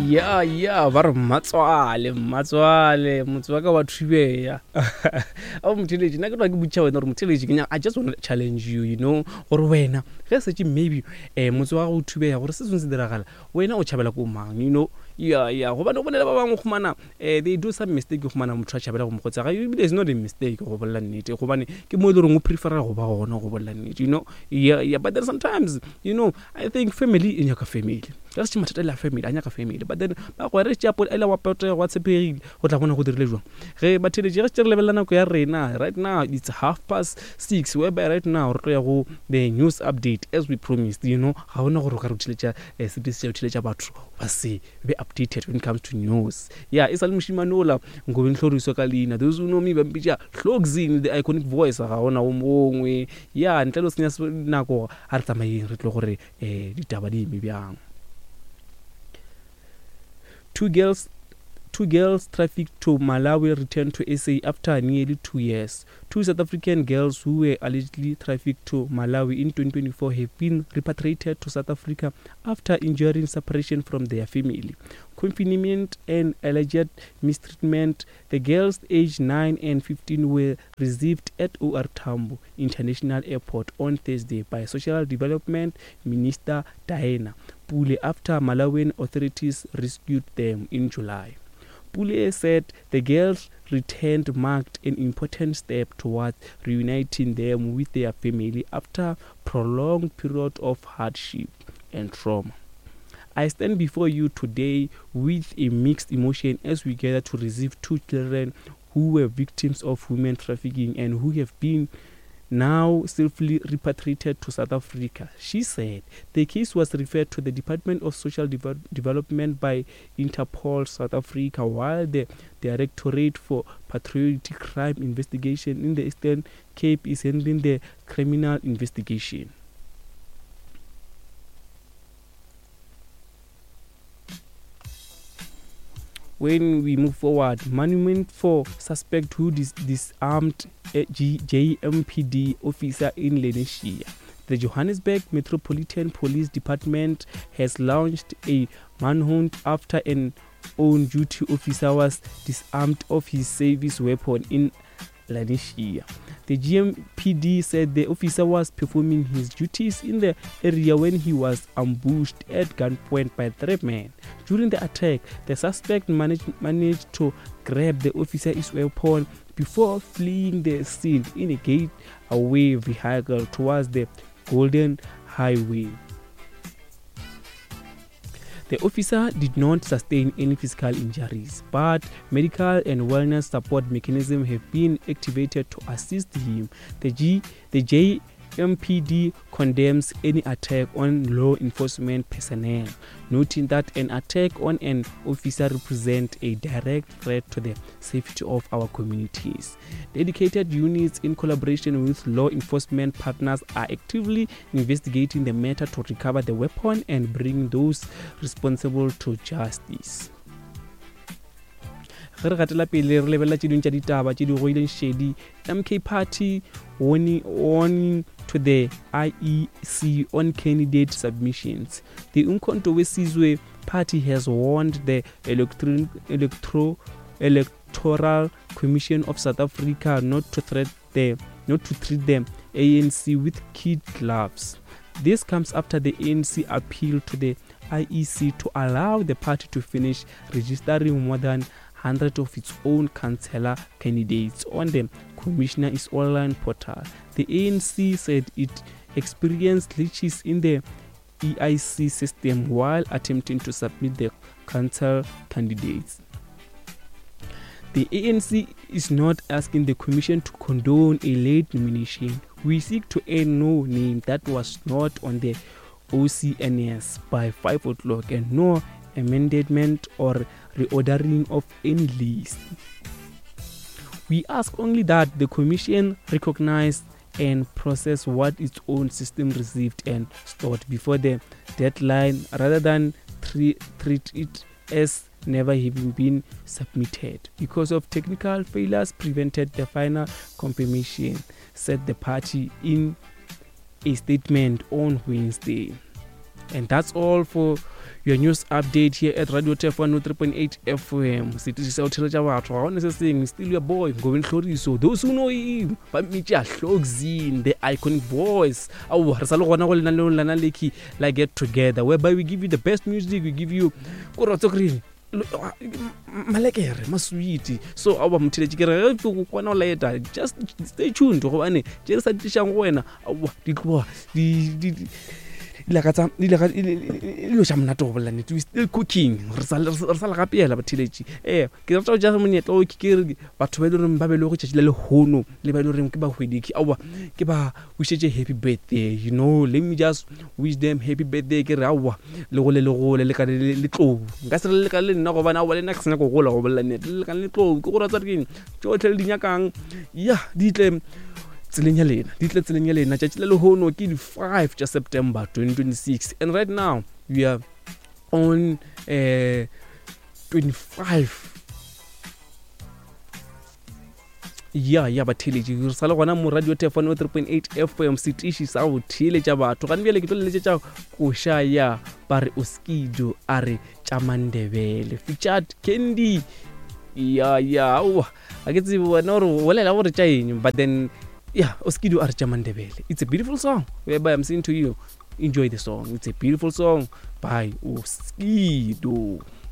ya ba re matswale motswaka wa thubeya a motheletši nna ke tloa ke botša wena gore motheletši kenya I just want to challenge you, you know, gore wena ge setse maybe motse wa go thubeya gore se sengwe se diragala wena o tšhabela ko mang, you know. Ya gobane o bonela ba bangwe gomana they do some mistake gomana motho a tšhabela go mokgotsa ebile is not a mistake go bolela nnete gobane ke mo e le goreng o prefera go ba gona go bolela nnete, you know. But then sometimes, you know, I think family e nyaka family ka se mathata la family a nyaka family, but then ba go re tšapo ele wa pota wa tshepegile go tla bona go dirile jwang ge batheletše ge se re lebella nako ya rena. Right now it's 6:30 whereby right now re ya go the news update as we promised, you know. Ga bona gore ka re thiletša se thiletša batho ba se be updated when it comes to news. It's al mushimanola ngobeng hloriso ka lena, those who know me ba mpitša Hlogzin, the iconic voice ga gona o mongwe ntle le senya nako a re tsamayeng re tle gore ditaba di eme bjang. Two girls trafficked to Malawi returned to SA after nearly 2 years. Two South African girls who were allegedly trafficked to Malawi in 2024 have been repatriated to South Africa after enduring separation from their family. Confinement and alleged mistreatment. The girls aged 9 and 15 were received at OR Tambo International Airport on Thursday by Social Development Minister Diana Pule after Malawian authorities rescued them in July. Pule said the girls' return marked an important step towards reuniting them with their family after prolonged period of hardship and trauma. I stand before you today with a mixed emotion as we gather to receive two children who were victims of women trafficking and who have been now safely repatriated to South Africa, she said. The case was referred to the Department of Social Development by Interpol South Africa, while the Directorate for Patriotic Crime Investigation in the Eastern Cape is handling the criminal investigation. When we move forward, monument for suspect who disarmed a JMPD officer in Lenasia. The Johannesburg Metropolitan Police Department has launched a manhunt after an on-duty officer was disarmed of his service weapon in Lenasia. The GMPD said the officer was performing his duties in the area when he was ambushed at gunpoint by 3 men. During the attack, the suspect managed to grab the officer's weapon before fleeing the scene in a getaway vehicle towards the Golden Highway. The officer did not sustain any physical injuries, but medical and wellness support mechanisms have been activated to assist him. The JMPD condemns any attack on law enforcement personnel, noting that an attack on an officer represents a direct threat to the safety of our communities. Dedicated units in collaboration with law enforcement partners are actively investigating the matter to recover the weapon and bring those responsible to justice. Ge re gatela pele re lebelela tše dingwe tša ditaba tše di goileng šedi. MK Party warning to the IEC on candidate submissions. The Umkhonto weSizwe Party has warned the Electoral Commission of South Africa not to treat the ANC with kid gloves. This comes after the ANC appealed to the IEC to allow the party to finish registering more than 100 of its own councillor candidates on the Commissioner's online portal. The ANC said it experienced glitches in the EIC system while attempting to submit the council candidates. The ANC is not asking the Commission to condone a late nomination. We seek to end no name that was not on the OCNS by 5 o'clock and no amendment or reordering of any list. We ask only that the Commission recognize and process what its own system received and stored before the deadline rather than treat it as never having been submitted because of technical failures prevented the final confirmation, said the party in a statement on Wednesday. And that's all for your news update here at Radio TF 103.8 FM. Sitishi sa utheletsa batho ga one se seng, still your boy Ngobeni Hloriso. Those who know him ba mitja Hlogzin, the iconic voice. Awu re sa le gona go lena le lana leki la get together, whereby we give you the best music, we give you korotso green malekere masweet. So awa mtheletsi ke re go kwana later, just stay tuned go bane je sa tishang go wena awa di tloa di lo shamna to bolla we still cooking re sa la gapiela batheletsi ke rata ja monyetla o ke re batho ba le ba be le go tšatši le hono le ba le re ke ba hwediki awa ke ba wishetse happy birthday, you know, let me just wish them happy birthday ke re awa le le ka le tlo nka se le ka le nna go bana awa le nna ke sena go gola go bolla net le ka le tlo ke go ratsa re keng tsotlhe le dinyakang ya ditle tseleng ya lena tšatši le lehono ke 5 ja September 2026, and right now we are on 25 ya batheletši re sa le gona mo Radio TF 103.8 FM setiši sa go theletša batho gane bjale ke tlo leletša koša ya ba re Oskido a re tša Mandebele featured Candy. Ya a ke tsebe wena gore o lela gore tša eng, but then yeah, Oskido a re tša Mandebele. It's a beautiful song whereby I'm saying to you, enjoy the song. It's a beautiful song by Oskido.